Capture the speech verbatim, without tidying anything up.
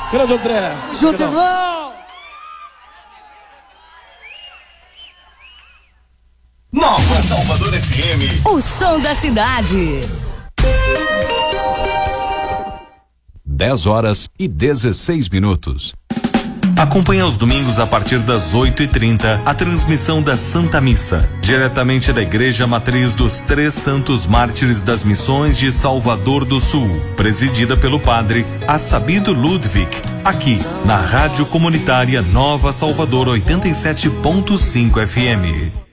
Grande André. Junto, irmão. Nova Salvador F M. O som da cidade. dez horas e dezesseis minutos. Acompanhe aos domingos a partir das oito e trinta a transmissão da Santa Missa, diretamente da Igreja Matriz dos Três Santos Mártires das Missões de Salvador do Sul, presidida pelo padre Assabido Ludwig, aqui na Rádio Comunitária Nova Salvador oitenta e sete ponto cinco F M.